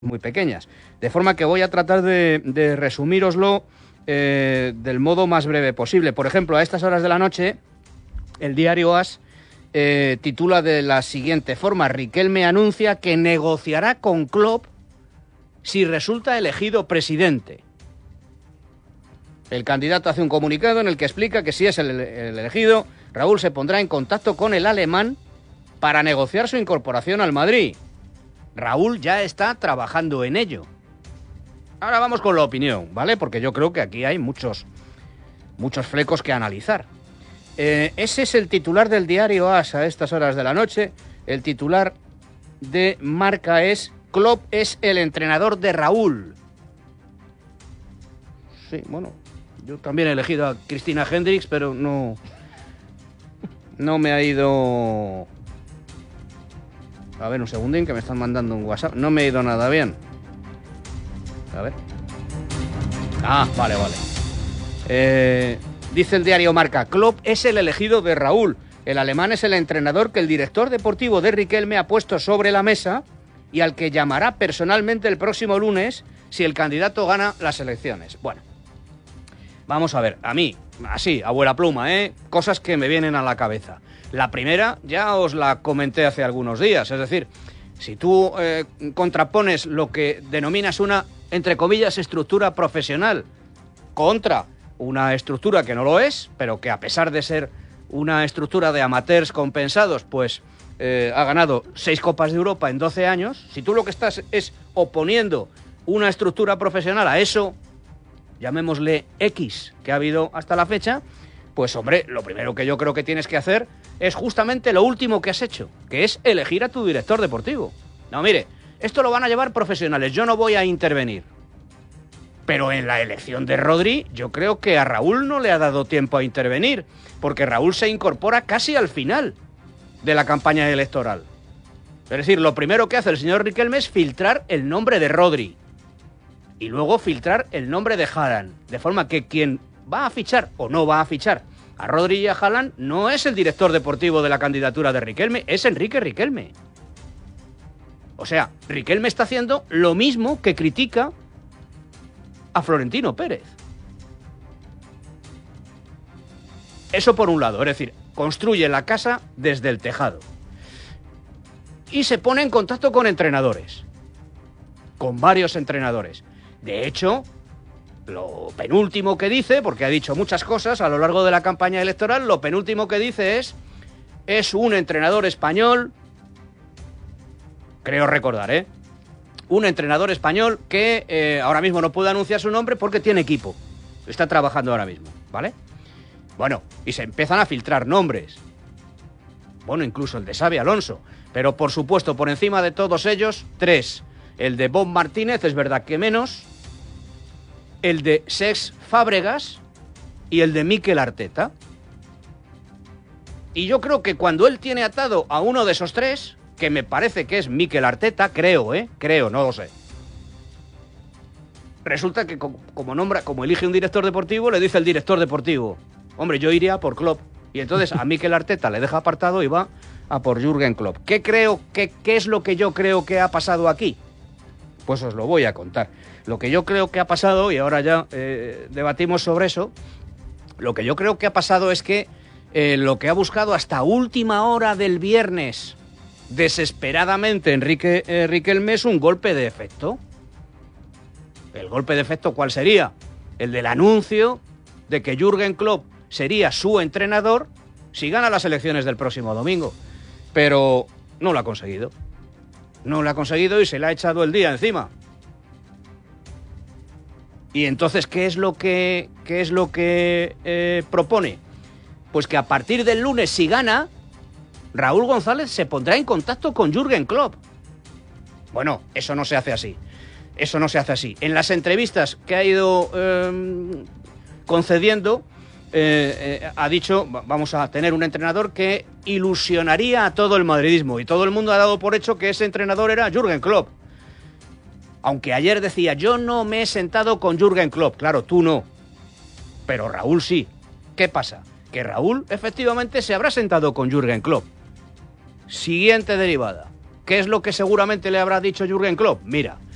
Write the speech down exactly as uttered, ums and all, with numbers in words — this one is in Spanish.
muy pequeñas. De forma que voy a tratar de, de resumíroslo eh, del modo más breve posible. Por ejemplo, a estas horas de la noche, el diario AS eh, titula de la siguiente forma: Riquelme anuncia que negociará con Klopp si resulta elegido presidente. El candidato hace un comunicado en el que explica que si es el, el elegido, Raúl se pondrá en contacto con el alemán para negociar su incorporación al Madrid. Raúl ya está trabajando en ello. Ahora vamos con la opinión, ¿vale? Porque yo creo que aquí hay muchos, muchos flecos que analizar. Eh, ese es el titular del diario AS a estas horas de la noche. El titular de Marca es: Klopp es el entrenador de Raúl. Sí, bueno, yo también he elegido a Cristina Hendricks, pero no, no me ha ido... A ver, un segundín, que me están mandando un WhatsApp. No me ha ido nada bien. A ver. Ah, vale, vale. Eh, dice el diario Marca: Klopp es el elegido de Raúl. El alemán es el entrenador que el director deportivo de Riquelme ha puesto sobre la mesa y al que llamará personalmente el próximo lunes si el candidato gana las elecciones. Bueno, vamos a ver. A mí, así, abuela pluma, ¿eh? Cosas que me vienen a la cabeza. La primera ya os la comenté hace algunos días, es decir, si tú eh, contrapones lo que denominas una, entre comillas, estructura profesional contra una estructura que no lo es, pero que a pesar de ser una estructura de amateurs compensados, pues eh, ha ganado seis Copas de Europa en doce años, si tú lo que estás es oponiendo una estructura profesional a eso, llamémosle X, que ha habido hasta la fecha, pues hombre, lo primero que yo creo que tienes que hacer es justamente lo último que has hecho, que es elegir a tu director deportivo. No, mire, esto lo van a llevar profesionales, yo no voy a intervenir. Pero en la elección de Rodri, yo creo que a Raúl no le ha dado tiempo a intervenir, porque Raúl se incorpora casi al final de la campaña electoral. Es decir, lo primero que hace el señor Riquelme es filtrar el nombre de Rodri y luego filtrar el nombre de Haaland, de forma que quien va a fichar o no va a fichar a Rodri y a Haaland no es el director deportivo de la candidatura de Riquelme, es Enrique Riquelme. O sea, Riquelme está haciendo lo mismo que critica a Florentino Pérez. Eso por un lado, es decir, construye la casa desde el tejado. Y se pone en contacto con entrenadores, con varios entrenadores. De hecho, lo penúltimo que dice, porque ha dicho muchas cosas a lo largo de la campaña electoral, lo penúltimo que dice es, es un entrenador español, creo recordar, ¿eh? Un entrenador español que eh, ahora mismo no puede anunciar su nombre porque tiene equipo. Está trabajando ahora mismo, ¿vale? Bueno, y se empiezan a filtrar nombres. Bueno, incluso el de Xabi Alonso. Pero por supuesto, por encima de todos ellos, tres. El de Bob Martínez, es verdad que menos. El de Cesc Fábregas y el de Mikel Arteta. Y yo creo que cuando él tiene atado a uno de esos tres, que me parece que es Mikel Arteta, creo, ¿eh? Creo, no lo sé. Resulta que como, como nombra, como elige un director deportivo, le dice el director deportivo: hombre, yo iría por Klopp. Y entonces a Mikel Arteta le deja apartado y va a por Jürgen Klopp. ¿Qué creo, qué, qué es lo que yo creo que ha pasado aquí? Pues os lo voy a contar. Lo que yo creo que ha pasado, y ahora ya eh, debatimos sobre eso, lo que yo creo que ha pasado es que eh, lo que ha buscado hasta última hora del viernes, desesperadamente, Enrique eh, Riquelme, es un golpe de efecto. ¿El golpe de efecto cuál sería? El del anuncio de que Jürgen Klopp sería su entrenador si gana las elecciones del próximo domingo. Pero no lo ha conseguido. No lo ha conseguido y se le ha echado el día encima. Y entonces, ¿qué es lo que, qué es lo que eh, propone? Pues que a partir del lunes, si gana, Raúl González se pondrá en contacto con Jürgen Klopp. Bueno, eso no se hace así. Eso no se hace así. En las entrevistas que ha ido eh, concediendo, eh, eh, ha dicho, vamos a tener un entrenador que ilusionaría a todo el madridismo. Y todo el mundo ha dado por hecho que ese entrenador era Jürgen Klopp. Aunque ayer decía, yo no me he sentado con Jürgen Klopp. Claro, tú no. Pero Raúl sí. ¿Qué pasa? Que Raúl efectivamente se habrá sentado con Jürgen Klopp. Siguiente derivada. ¿Qué es lo que seguramente le habrá dicho Jürgen Klopp? Mira,